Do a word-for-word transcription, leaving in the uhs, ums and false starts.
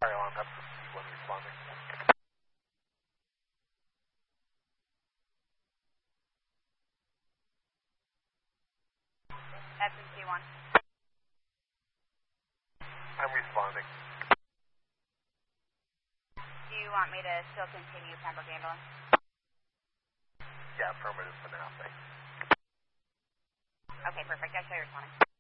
Sorry, Alarm, that's the C one responding. That's in C one. I'm responding. Do you want me to still continue Pembroke ambulance? Yeah, affirmative for now, thanks. Okay, perfect. I'll show you responding.